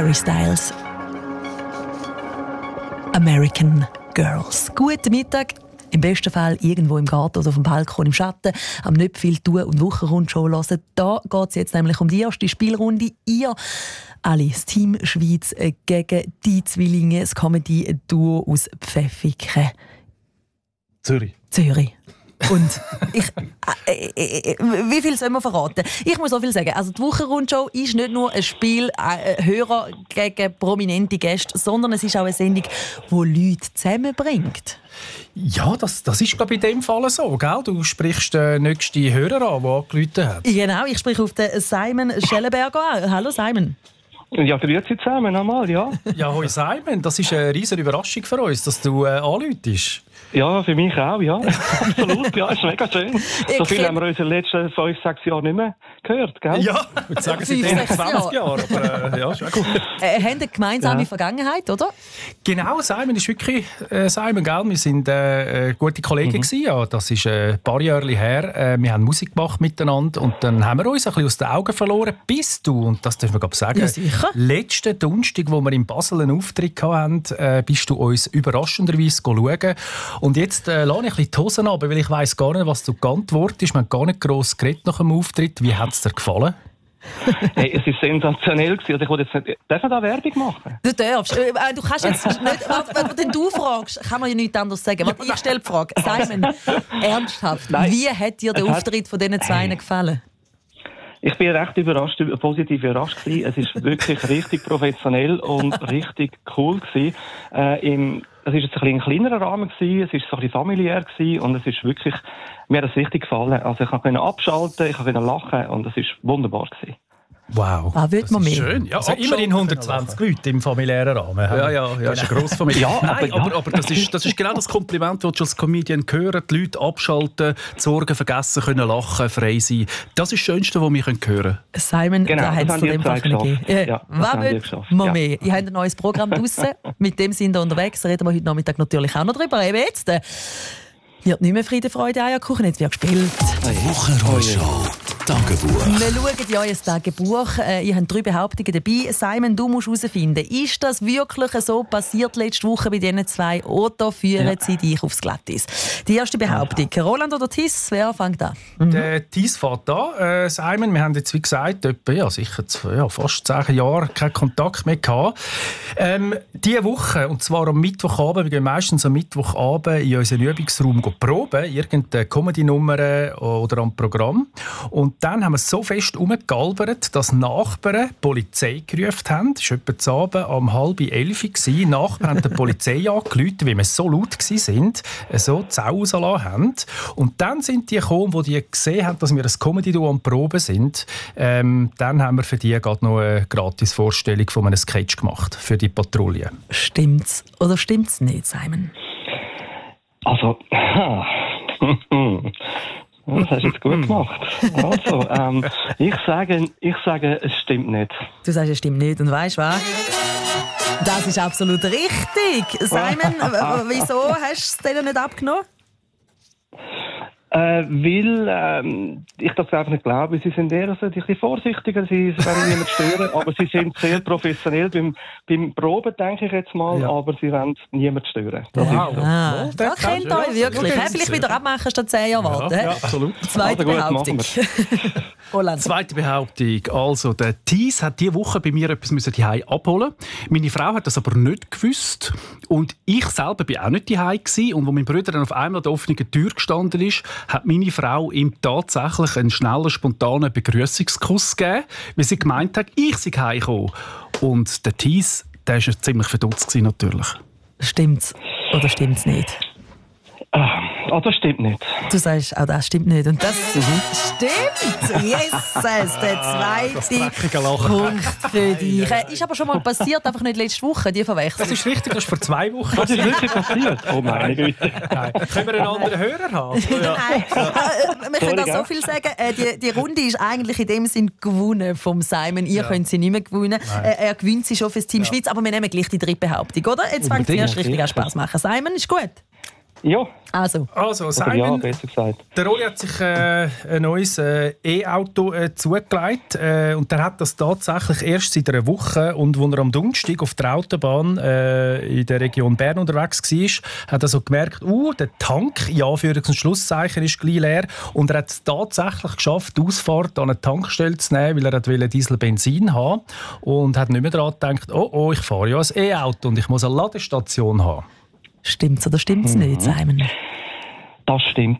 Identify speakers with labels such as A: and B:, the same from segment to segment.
A: Harry Styles. American Girls. Guten Mittag. Im besten Fall irgendwo im Garten oder auf dem Balkon im Schatten, am nicht viel tun und Wochenrundshow hören. Da geht es jetzt nämlich um die erste Spielrunde. Ihr alle, das Team Schweiz gegen die Zwillinge, das Comedy-Duo aus Pfäffiken.
B: Zürich.
A: Und wie viel soll man verraten? Ich muss so viel sagen. Also die Wochenrundshow ist nicht nur ein Spiel Hörer gegen prominente Gäste, sondern es ist auch eine Sendung, die Leute zusammenbringt.
B: Ja, das ist glaube ich in dem Fall so, gell? Du sprichst den nächsten Hörer an, der angerufen hat.
A: Genau, ich spreche auf den Simon Schellenberger an. Hallo Simon.
C: Ja, grüezi zusammen nochmal, ja.
B: Ja, hoi Simon, das ist eine riesige Überraschung für uns, dass du anrufst.
C: Ja, für mich auch, ja. Absolut, ja, ist mega schön. So viel haben wir uns in den letzten 5-6 Jahren nicht mehr gehört, gell?
B: Ja, ich würde sagen, seit 20 Jahren, aber ja, ist auch gut.
A: Haben eine gemeinsame Vergangenheit, oder?
B: Genau, Simon ist wirklich Simon, gell? Wir sind gute Kollegen gewesen, ja. Das ist ein paar Jahre her. Wir haben Musik gemacht miteinander und dann haben wir uns ein bisschen aus den Augen verloren, bis du, und das dürfen wir glaube ich sagen,
A: ja, sicher.
B: Letzten Donnerstag, wo wir in Basel einen Auftritt hatten, bist du uns überraschenderweise schauen. Und jetzt lasse ich ein bisschen die Hosen runter, weil ich weiss gar nicht, was du geantwortet hast. Wir haben gar nicht gross geredet nach dem Auftritt. Wie hat es dir gefallen?
C: Hey, es war sensationell. Also ich wollte jetzt nicht... Darf man da Werbung machen?
A: Du darfst. Du kannst jetzt nicht... Wenn du fragst, kann man ja nichts anderes sagen. Warte, ich stelle die Frage. Simon, ernsthaft, wie hat dir der Auftritt von diesen zwei gefallen?
C: Ich bin recht positiv überrascht gewesen. Es ist wirklich richtig professionell und richtig cool gewesen. Es ist jetzt ein kleinerer Rahmen gewesen, es ist so ein bisschen familiär gewesen und es ist wirklich, mir hat es richtig gefallen. Also ich konnte abschalten, ich konnte lachen und es ist wunderbar gewesen.
B: Wow,
A: das ist
B: schön. Ja, also immerhin 120 Leute im familiären Rahmen. Ja, das ist eine Grossfamilie.
C: Ja,
B: nein, aber das ist genau das Kompliment, das du als Comedian hören. Die Leute abschalten, die Sorgen vergessen, können lachen, frei sein. Das ist das Schönste, was wir hören können.
A: Simon,
C: genau,
A: da hat es zu dem Fall gegeben.
C: Ja,
A: was wird man mehr? Ihr habt ein neues Programm draussen. Mit dem sind wir unterwegs. Reden wir heute Nachmittag natürlich auch noch drüber. Eben jetzt wird nicht mehr Friede, Freude, Eierkuchen. Jetzt wird gespielt.
D: Wochenrundschau. Tagebuch.
A: Wir schauen in euer Tagebuch. Ihr habt 3 Behauptungen dabei. Simon, du musst herausfinden, ist das wirklich so passiert letzte Woche bei diesen 2 oder führen sie dich aufs Glatteis? Die erste Behauptung. Roland oder Thies? Wer fängt an?
B: Der Thies fährt an. Simon, wir haben jetzt, wie gesagt, sicher fast 10 Jahre keinen Kontakt mehr gehabt. Diese Woche, und zwar am Mittwochabend, wir gehen meistens am Mittwochabend in unseren Übungsraum proben, irgendeine Comedy-Nummer oder am Programm. Und dann haben wir so fest umgegalbert, dass Nachbarn die Polizei gerufen haben. Das war etwa zu Abend um 10:30 Uhr. Die Nachbarn haben die Polizei angerufen, weil wir so laut waren, so die Sau rausgelassen haben. Und dann sind die gekommen, wo die gesehen haben, dass wir ein Comedy-Duo am Proben sind. Dann haben wir für die gerade noch eine Gratis-Vorstellung von einem Sketch gemacht, für die Patrouille.
A: Stimmt's oder stimmt's nicht, Simon?
C: Also, das hast du jetzt gut gemacht. Also, ich sage, es stimmt nicht.
A: Du sagst, es stimmt nicht. Und weißt du was? Das ist absolut richtig. Simon, wieso hast du es denen nicht abgenommen?
C: Weil ich das einfach nicht glaube. Sie sind eher ein bisschen vorsichtiger, sie werden niemand stören, aber sie sind sehr professionell beim Proben, denke ich jetzt mal, aber sie wollen niemand stören. Das ist so.
A: Das kennt euch wirklich. Vielleicht wieder abmachen statt 10 Jahre warten.
B: Ja, absolut.
A: Zweite Behauptung.
B: Zweite Behauptung. Also, der Thies hat diese Woche bei mir etwas zu Hause abholen. Meine Frau hat das aber nicht gewusst. Und ich selber war auch nicht zu Hause. Und als mein Bruder dann auf einmal an der offenen Tür gestanden ist, hat meine Frau ihm tatsächlich einen schnellen, spontanen Begrüßungskuss gegeben, weil sie gemeint hat, ich sei heimgekommen. Und der Thies, der war ziemlich verdutzt natürlich.
A: Stimmt's oder stimmt's nicht?
C: Das stimmt nicht.
A: Du sagst, auch das stimmt nicht. Und das stimmt! Yes! Der zweite Punkt für dich. Ist aber schon mal passiert, einfach nicht letzte Woche, die Verwechslung.
B: Das ist richtig, das ist vor 2 Wochen.
C: Das ist wirklich passiert? Oh meine Güte.
B: Können wir einen anderen Hörer haben?
A: Nein. Wir können auch so viel sagen. Die Runde ist eigentlich in dem Sinn gewonnen vom Simon. Ihr könnt sie nicht mehr gewinnen. Er gewinnt sie schon fürs Team Schweiz, aber wir nehmen gleich die dritte Behauptung, oder? Jetzt fängt es erst richtig an Spass machen. Simon, ist gut?
C: Ja.
A: Also
C: Oder ja, besser gesagt.
B: Der Rolli hat sich ein neues E-Auto zugelegt und der hat das tatsächlich erst seit einer Woche. Und als er am Donnerstag auf der Autobahn in der Region Bern unterwegs war, hat er so gemerkt, der Tank, ja, für ein Schlusszeichen, ist gleich leer. Und er hat es tatsächlich geschafft, die Ausfahrt an eine Tankstelle zu nehmen, weil er Diesel-Benzin haben und hat nicht mehr daran gedacht, ich fahre ja ein E-Auto und ich muss eine Ladestation haben.
A: Stimmt's oder stimmt's nicht, Simon?
C: Das stimmt.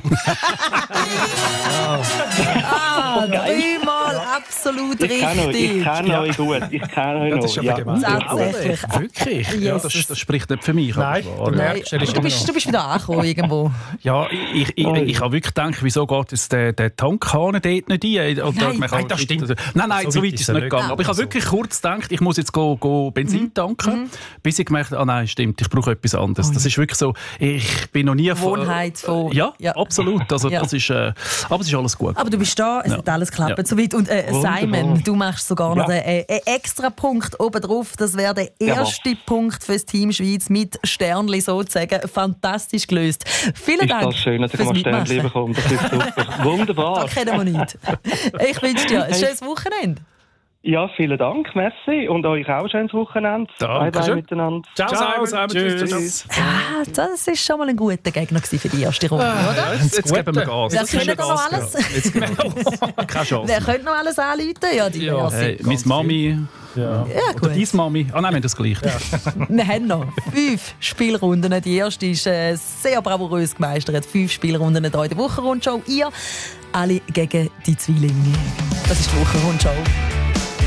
A: Dreimal absolut
C: Ich
A: richtig.
C: kenne euch gut. Ich kenne euch noch.
B: Das ist aber gemein.
A: Tatsächlich.
E: Wirklich? Ja, das spricht nicht für mich.
B: Nein,
E: aber
B: du merkst, er ist
A: Du bist wieder angekommen irgendwo.
E: ja, ich habe wirklich gedacht, wieso geht jetzt der Tankhahn dort nicht ein?
A: Nein,
B: das stimmt.
E: Nein, so weit ist es nicht gegangen.
B: nicht.
E: Aber ich habe wirklich kurz gedacht, ich muss jetzt go Benzin tanken, bis ich gemerkt habe, nein, stimmt, ich brauche etwas anderes. Das ist wirklich so, ich bin noch nie...
A: Gewohnheit von...
E: Ja, absolut. Also,
A: Ja.
E: das ist, aber es ist alles gut.
A: Aber du bist da, es hat alles geklappt
E: Ja.
A: soweit. Und Simon,
C: Wunderbar.
A: du machst sogar noch einen extra Punkt obendrauf. Das wäre der erste Punkt für das Team Schweiz mit Sternli sozusagen. Fantastisch gelöst. Vielen
C: Ist
A: Dank
C: das schön, dass ich
A: fürs
C: mal Sternchen
A: Mitmachen.
C: bekomme. Das ist super. Wunderbar.
A: Da kennen wir nicht. Ich wünsche dir ein schönes Wochenende.
C: Ja, vielen Dank, merci. Und euch auch ein schönes Wochenende.
B: Danke
C: Bye
B: schön.
C: miteinander.
B: Ciao, Simon.
E: Tschüss.
A: Das war schon mal ein guter Gegner für die erste Runde, oder?
E: Jetzt geben wir Gas.
A: Wer
E: Jetzt geben
A: könnte
E: wir
A: noch
E: Gas.
A: alles?
E: Keine Chance.
A: Wer könnte noch alles anrufen? Ja, die
B: Ja,
E: Hey, meine Mami
A: Ja,
E: oder
A: gut.
E: deine Mami. Ah nein, wir haben das gleich.
A: Wir haben noch 5 Spielrunden. Die erste ist sehr bravourös gemeistert. 5 Spielrunden hier in der Wochenrundschau. Ihr alle gegen die Zwillinge. Das ist die Wochenrundschau.